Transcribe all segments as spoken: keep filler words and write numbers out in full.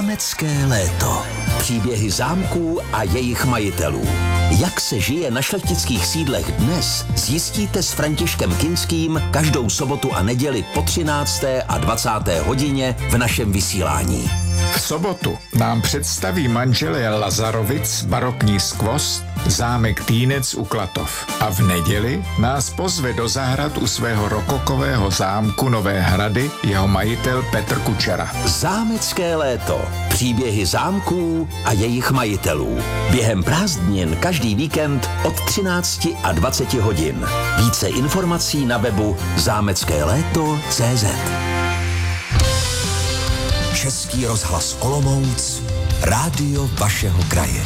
Zámecké léto. Příběhy zámků a jejich majitelů. Jak se žije na šlechtických sídlech dnes, zjistíte s Františkem Kinským každou sobotu a neděli po třinácté a dvacáté hodině v našem vysílání. V sobotu nám představí manželé Lazarovic barokní skvost zámek Týnec u Klatov. A v neděli nás pozve do zahrad u svého rokokového zámku Nové Hrady jeho majitel Petr Kučera. Zámecké léto. Příběhy zámků a jejich majitelů. Během prázdnin každý víkend od třinácti a dvaceti hodin. Více informací na webu zámecké léto tečka cé zet. Český rozhlas Olomouc, rádio vašeho kraje.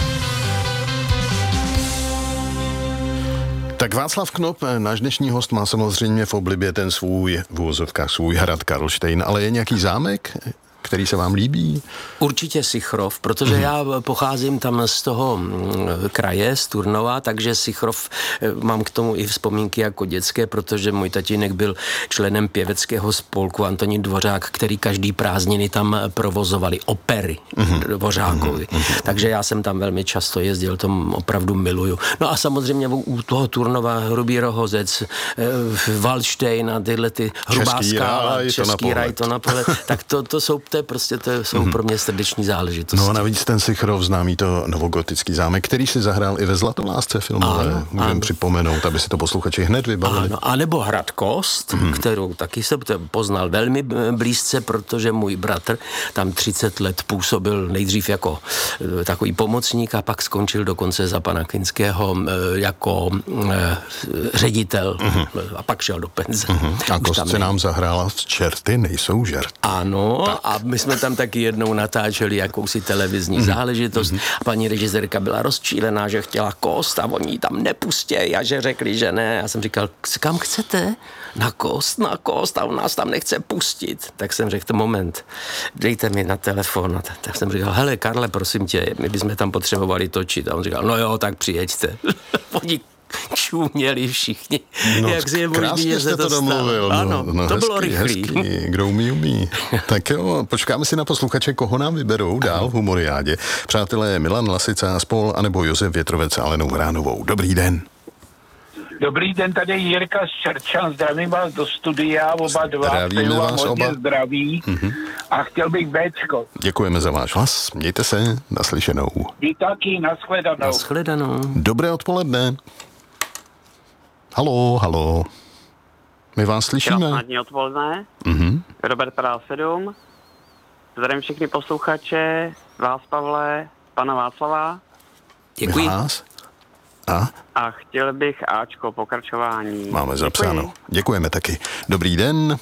Tak Václav Knop, náš dnešní host, má samozřejmě v oblibě ten svůj, v úvozovkách svůj hrad Karlštejn, ale je nějaký zámek, který se vám líbí? Určitě Sichrov, protože hmm. já pocházím tam z toho kraje, z Turnova, takže Sichrov, mám k tomu i vzpomínky jako dětské, protože můj tatínek byl členem pěveckého spolku Antonín Dvořák, který každý prázdniny tam provozovali opery hmm. Dvořákovi. Hmm. Takže já jsem tam velmi často jezdil, tom opravdu miluju. No a samozřejmě u toho Turnova Hrubý Rohozec, Valdštejn a tyhle ty Hrubá Český skála, ráj, Český raj, to na pohled, tak to, to jsou to je prostě, to jsou mm-hmm. pro mě srdeční záležitosti. No a navíc ten Sichrov, známý to novogotický zámek, který si zahrál i ve Zlatolásce filmové, můžeme připomenout, aby si to posluchači hned vybavili. Ano, a nebo Hrad Kost, mm-hmm. kterou taky jsem poznal velmi blízce, protože můj bratr tam třicet let působil nejdřív jako takový pomocník a pak skončil dokonce za pana Kinského jako ředitel mm-hmm. a pak šel do penze. Mm-hmm. A Kost se nám zahrála v Čerty nejsou žert. Ano, tak. A my jsme tam taky jednou natáčeli jakousi televizní mm. záležitost. Mm-hmm. Paní režisérka byla rozčílená, že chtěla Kost a oni ji tam nepustějí a že řekli, že ne. Já jsem říkal, kam chcete? Na Kost, na Kost a on nás tam nechce pustit. Tak jsem řekl, moment, dejte mi na telefon. A tak jsem říkal, hele Karle, prosím tě, my bychom tam potřebovali točit. A on říkal, no jo, tak přijeďte. Oni čuměli všichni. No, jak si je možný, že se to domluvil. stalo. Ano, no, no, to hezký, bylo rychlý. Hezký. Kdo umí, umí. Tak jo, počkáme si na posluchače, koho nám vyberou dál v Humoriádě. Přátelé Milan Lasica a spol, anebo Josef Větrovec a Alenou Hránovou. Dobrý den. Dobrý den, tady Jirka z Čerčan, zdravím vás do studia, oba dva, Zdravíme vás hodně oba. zdraví mm-hmm. a chtěl bych béčko. Děkujeme za váš hlas, mějte se, naslyšenou. Vy taky, nashledanou. Nashledanou. Dobré odpoledne. Halo, halo. My vás slyšíme. Krásné odpoledne. Mm-hmm. Robert Prál sedm. Zdravím všechny posluchače, vás Pavle, pana Václava. Děkuji. Vás? A? A chtěl bych Ačko, pokračování. Máme zapsáno. Děkuji. Děkujeme taky. Dobrý den.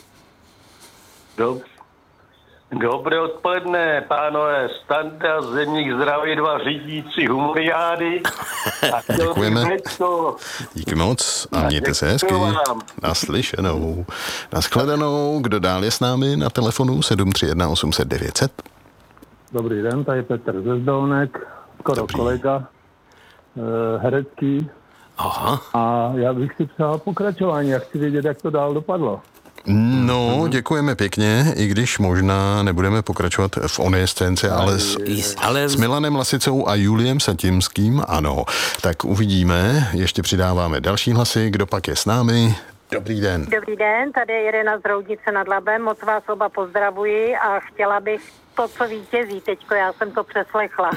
Dob- Dobré odpoledne, pánové. Standa, Zemník, zdraví, dva řídící Humoriády. Děkujeme. Díky moc a mějte se hezky. Naslyšenou. Naschledanou. Kdo dál je s námi na telefonu sedm tři jedna osm set devět set? Dobrý den, tady Petr ze Zdolnek, skoro Dobrý. kolega, eh, herecký. Aha. A já bych si přál pokračování, já chci vědět, jak to dál dopadlo. No, děkujeme pěkně, i když možná nebudeme pokračovat v oné scénce, ale s, ale s Milanem Lasicou a Juliem Satimským, ano. Tak uvidíme, ještě přidáváme další hlasy, kdo pak je s námi. Dobrý den. Dobrý den, tady je Irena z Roudnice nad Labem, moc vás oba pozdravuji a chtěla bych to, co vítězí teďko, já jsem to přeslechla.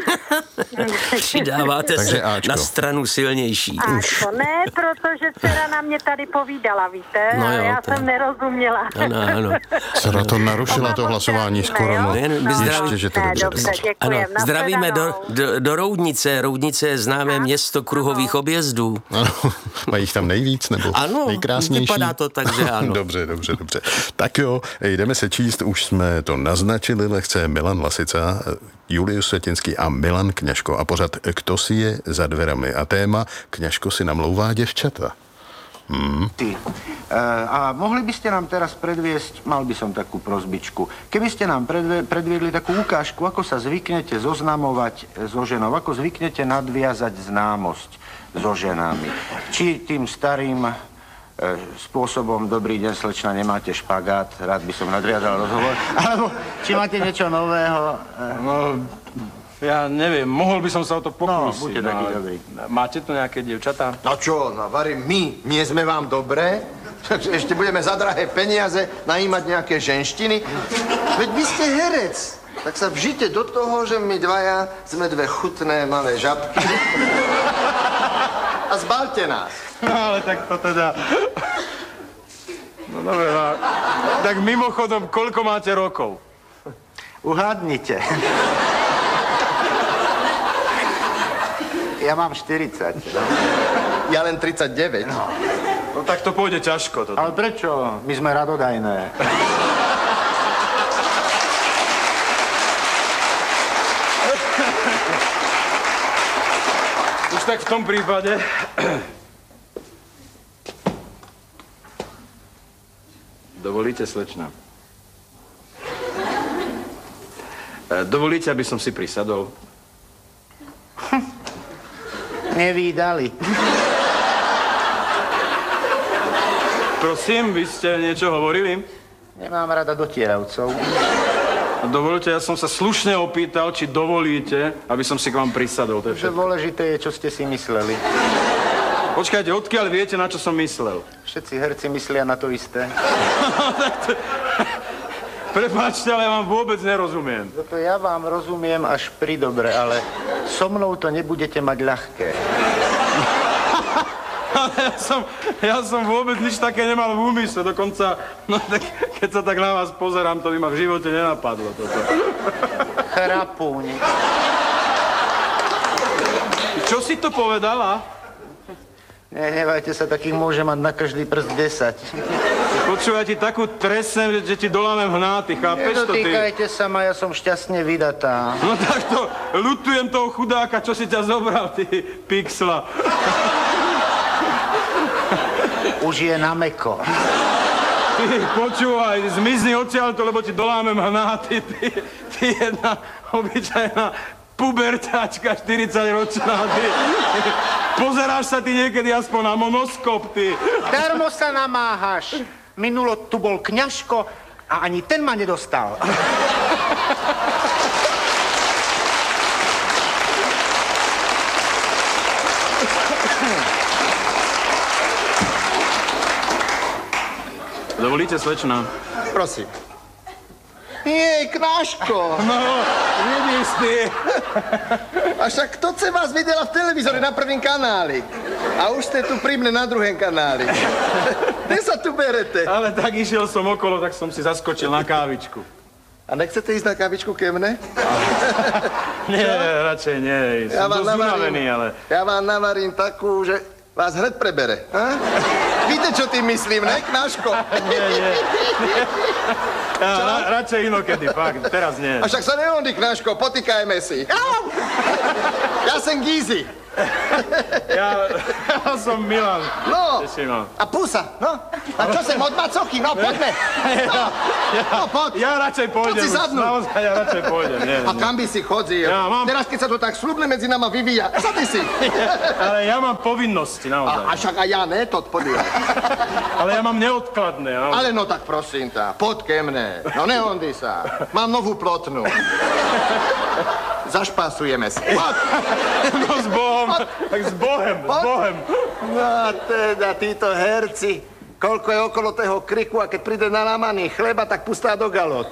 Přidáváte Takže se Ačko. na stranu silnější. Ačko, ne, protože dcera na mě tady povídala, víte, No a jo, já to- jsem nerozuměla. Ano, ano. Dcera to narušila to hlasování skoro, no. Ne, my zdraví- Ještě, že to Ne, dobře dobře, dopadlo. děkujem. Ano, zdravíme do, do, do Roudnice. Roudnice je známé město kruhových objezdů. Ano, mají jich tam nejvíc, nebo Ano, nejkrásnější? vypadá to tak, že ano. Dobře, dobře, dobře. Tak jo, jdeme se číst, už jsme to naznačili lehce, Milan Lasica, Julius Setinský a Milan Kňažko a pořad Kto si je za dverami a téma Kňažko si namlouvá děvčata. Hmm. A mohli by ste nám teraz predviesť, mal by som takú prosbičku, keby ste nám predve, predviedli takú ukážku, ako sa zvyknete zoznamovať so ženou, ako zvyknete nadviazať známosť so ženami. Či tým starým spôsobom dobrý deň, slečna, nemáte špagát, rád by som nadviazal rozhovor. Alebo či máte niečo nového? No, ja neviem, mohol by som sa o to pokúsiť. No, buďte taký dobrý. Máte tu nejaké dievčatá? No čo, no varím, my nie sme vám dobré? Ešte budeme za drahé peniaze najímať nejaké ženštiny? Veď vy ste herec. Tak sa vžite do toho, že my dvaja sme dve chutné malé žabky. A zbalte nás. No ale tak to teda... No dobre, no. Tak mimochodom, koľko máte rokov? Uhádnite. Ja mám štyridsať. No. Ja len tridsaťdeväť. No. No tak to pôjde ťažko. Toto. Ale prečo? My sme radodajné. Už tak v tom prípade... Dovolíte, slečna? Dovolíte, aby som si prisadol? Nevídali. Prosím, vy ste niečo hovorili? Nemám rada dotieravcov. Dovolte, ja som sa slušne opýtal, či dovolíte, aby som si k vám prisadol. To je všetko. Dôležité je, čo ste si mysleli. Počkajte, odkiaľ viete, na čo som myslel? Všetci herci myslia na to isté. Prepáčte, ale ja vám vôbec nerozumiem. Toto ja vám rozumiem až pri dobre, ale so mnou to nebudete mať ľahké. Ale ja som, ja som vôbec nič také nemal v úmysle, dokonca, no tak, keď sa tak na vás pozerám, to by ma v živote nenapadlo toto. Chrapúň. Čo si to povedala? Nehnevajte sa, takých môže mať na každý prst desať. Počúvaj, ti takú tresem, že, že ti dolámem hnáty, chápeš to ty? Nedotýkajte sa ma, ja som šťastne vydatá. No tak to, ľutujem toho chudáka, čo si ťa zobral, ty pixla. Už je na meko. Ty, počúvaj, zmizni odtiaľto, lebo ti dolámem hnáty, ty, ty jedna obyčajná pubertáčka, štyridsaťročná, ty. Pozeráš sa ty niekedy aspoň na monoskop, ty. Darmo sa namáhaš. Minulo tu bol Kňažko a ani ten ma nedostal. Dovolíte, slečna? Prosím. Nie, Knáško. No, vidíš ty. A však kto ce vás videla v televízore na prvým kanáli? A už ste tu pri mne na druhém kanáli. Kde sa tu berete? Ale tak išiel som okolo, tak som si zaskočil na kávičku. A nechcete ísť na kávičku ke mne? Nie, radšej nie. Som dosť unavený, ale... Ja vám navarím takú, že vás hned prebere. Ha? Víte, čo tým myslím, ne, Knáško? Nie, nie. Ja, ra, radšej inokedy, fakt, teraz nie. A však sa neondy, Knáško, potýkajme si. Ja som Gízy. Ja, ja som Milan. No, ma. a Pusa, no. A čo sem od macochy, no, poďme. No, ja, no poď. Ja radšej pôjdem. Poď si sadnúť. Naozaj, ja radšej pôjdem. Nie, a kam by si chodil? Ja mám... Teraz, keď sa to tak slubne medzi nama vyvíja, sadni si. Ale ja mám povinnosti, naozaj. A, a však aj ja, ne, to podívaj. Ale ja mám neodkladné, naozaj. Ale no tak prosím tá, poď ke mne. No nehondi sa. Mám novú plotnu. Zašpásujeme si. Poď. No s Bohom, poď. Tak s Bohem, poď. S Bohem. No a teda títo herci, koľko je okolo toho kriku a keď príde na lámaný chleba, tak pustá do galot.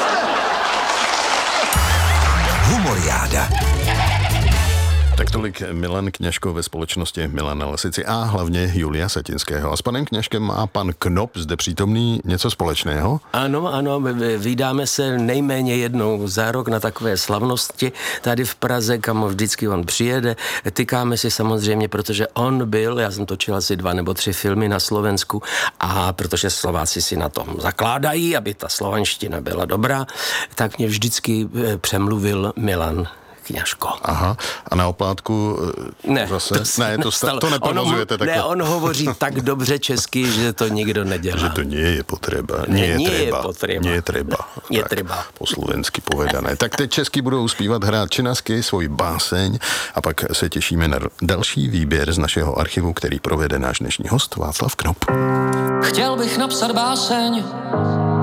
Humoriáda. Tak tolik Milan Kňažko ve společnosti Milana Lasici a hlavně Julia Satinského. A s panem Kňažkem má pan Knop zde přítomný něco společného? Ano, ano, vydáme se nejméně jednou za rok na takové slavnosti tady v Praze, kam vždycky on přijede. Tykáme si samozřejmě, protože on byl, já jsem točil asi dva nebo tři filmy na Slovensku a protože Slováci si na tom zakládají, aby ta slovanština byla dobrá, tak mě vždycky přemluvil Milan Kňažko. Aha, a na oplátku ne, zase? To se ne, to, sta- to neprovozujete takhle. Ne, on hovoří tak dobře česky, že to nikdo nedělá. Že to nie je potřeba. Ne, nie je nie treba. je potřeba. Nie je treba. Je tak, třeba. Po slovensky povedané. Tak teď česky budou zpívat hrát Činasky svůj báseň a pak se těšíme na další výběr z našeho archivu, který provede náš dnešní host Václav Knop. Chtěl bych napsat báseň